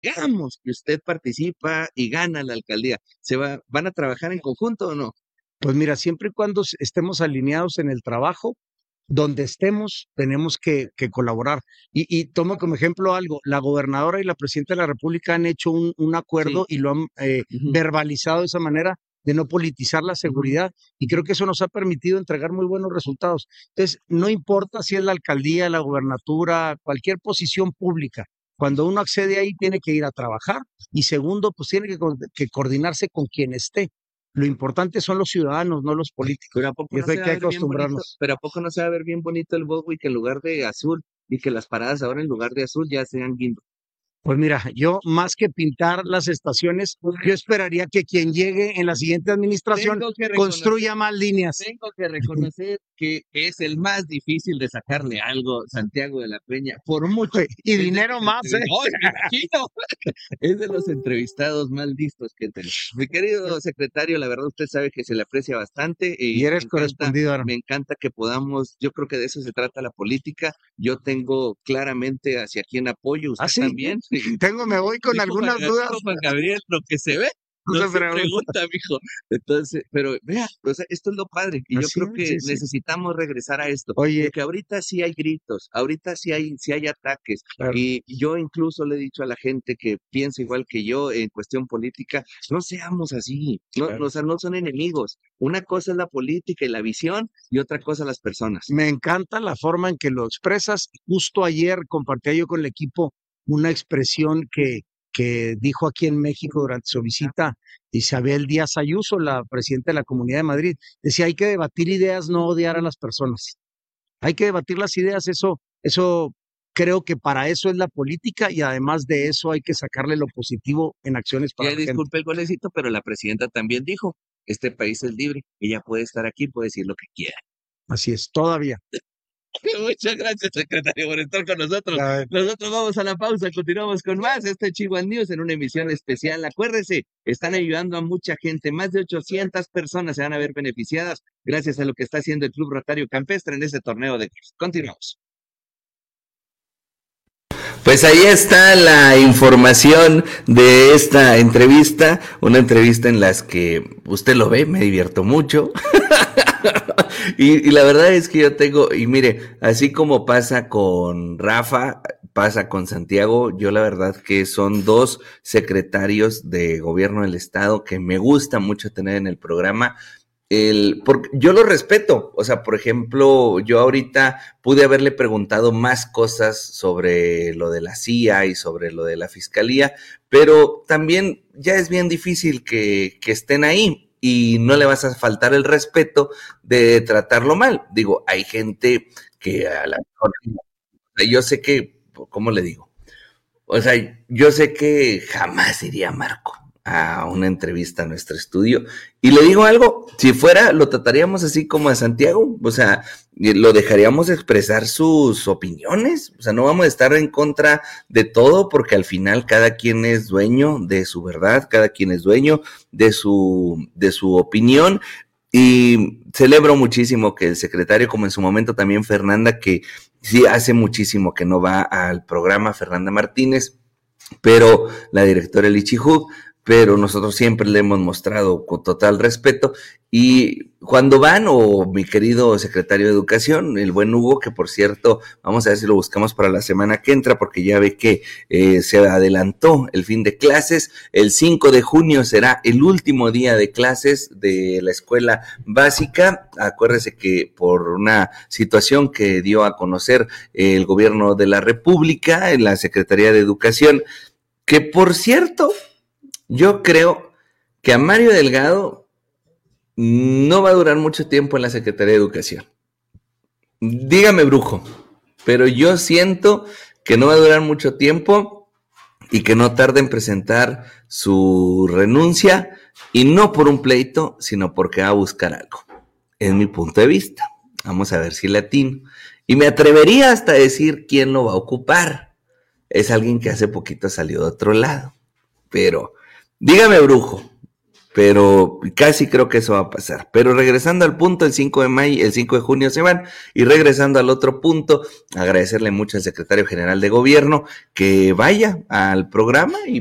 Digamos que usted participa y gana la alcaldía, ¿van a trabajar en conjunto o no? Pues mira, siempre y cuando estemos alineados en el trabajo, donde estemos, tenemos que colaborar. Y tomo como ejemplo algo, la gobernadora y la presidenta de la República han hecho un Sí. acuerdo y lo han Ujú, verbalizado de esa manera de no politizar la seguridad y creo que eso nos ha permitido entregar muy buenos resultados. Entonces, no importa si es la alcaldía, la gobernatura, cualquier posición pública, cuando uno accede ahí tiene que ir a trabajar y segundo, pues tiene que coordinarse con quien esté. Lo importante son los ciudadanos, no los políticos. pero ¿a poco Y no eso hay se va que a ver bien bonito? acostumbrarnos. Pero ¿a poco no se va a ver bien bonito el Bowick en lugar de azul y que las paradas ahora en lugar de azul ya sean guindo? Pues mira, yo más que pintar las estaciones, yo esperaría que quien llegue en la siguiente administración Tengo que reconocer, construya más líneas. tengo que reconocer que es el más difícil de sacarle algo, Santiago de la Peña, por mucho. Y Es de dinero los más, ¿eh? entrevistados, me imagino, es de los entrevistados más listos que tenemos. Mi querido secretario, la verdad usted sabe que se le aprecia bastante Y y eres correspondido, Aaron. me encanta que podamos, yo creo que de eso se trata la política. Yo tengo claramente hacia quién apoyo, Ah, usted sí, también. me voy con algunas Dijo dudas. Juan Gabriel, lo que se ve, No no se se pregunta. pregunta, mijo. Entonces, pero vea, o sea, esto es lo padre, y yo Así creo es, que sí, sí. necesitamos regresar a esto, Oye, porque ahorita sí hay gritos, ahorita sí hay ataques, claro, y yo incluso le he dicho a la gente que piensa igual que yo en cuestión política, no seamos así, no, o claro. sea, no son enemigos. Una cosa es la política y la visión, y otra cosa las personas. Me encanta la forma en que lo expresas. Justo ayer compartía yo con el equipo una expresión que dijo aquí en México durante su visita Isabel Díaz Ayuso, la presidenta de la Comunidad de Madrid. Decía, hay que debatir ideas, no odiar a las personas. Hay que debatir las ideas, eso creo que para eso es la política y además de eso hay que sacarle lo positivo en acciones para Ya la gente. disculpe el golecito, pero la presidenta también dijo, este país es libre, ella puede estar aquí, puede decir lo que quiera. Así es, todavía. Muchas gracias, secretario, por estar con nosotros. Ya, Nosotros vamos a la pausa, continuamos con más. Este es Chihuahua News en una emisión especial. Acuérdese, están ayudando a mucha gente. Más de 800 personas se van a ver beneficiadas gracias a lo que está haciendo el Club Rotario Campestre en este torneo de golf. Continuamos. Pues ahí está la información de esta entrevista, una entrevista en la que usted lo ve, me divierto mucho. Y la verdad es que yo tengo, y mire, así como pasa con Rafa, pasa con Santiago, yo la verdad que son dos secretarios de gobierno del estado que me gusta mucho tener en el programa. Porque yo lo respeto, o sea, por ejemplo, yo ahorita pude haberle preguntado más cosas sobre lo de la CIA y sobre lo de la fiscalía, pero también ya es bien difícil que estén ahí y no le vas a faltar el respeto de tratarlo mal. Digo, hay gente que a la mejor, yo sé que, ¿cómo le digo? O sea, yo sé que jamás iría Marco a una entrevista a nuestro estudio. Y le digo algo, si fuera, lo trataríamos así como a Santiago, o sea, lo dejaríamos expresar sus opiniones, o sea, no vamos a estar en contra de todo porque al final cada quien es dueño de su verdad, cada quien es dueño de su opinión. Y celebro muchísimo que el secretario, como en su momento también Fernanda, que sí hace muchísimo que no va al programa, Fernanda Martínez, pero la directora Lichi Hug, pero nosotros siempre le hemos mostrado con total respeto. Y cuando van, o mi querido secretario de Educación, el buen Hugo, que por cierto, vamos a ver si lo buscamos para la semana que entra, porque ya ve que se adelantó el fin de clases. El 5 de junio será el último día de clases de la escuela básica. Acuérdese que por una situación que dio a conocer el gobierno de la República, en la Secretaría de Educación, que por cierto, yo creo que a Mario Delgado no va a durar mucho tiempo en la Secretaría de Educación. Dígame, brujo, pero yo siento que no va a durar mucho tiempo y que no tarde en presentar su renuncia, y no por un pleito, sino porque va a buscar algo. Es mi punto de vista. Vamos a ver si latino. Y me atrevería hasta a decir quién lo va a ocupar. Es alguien que hace poquito salió de otro lado. Pero, dígame, brujo, pero casi creo que eso va a pasar. Pero regresando al punto, el 5 de mayo, el 5 de junio se van, y regresando al otro punto, agradecerle mucho al secretario general de gobierno que vaya al programa y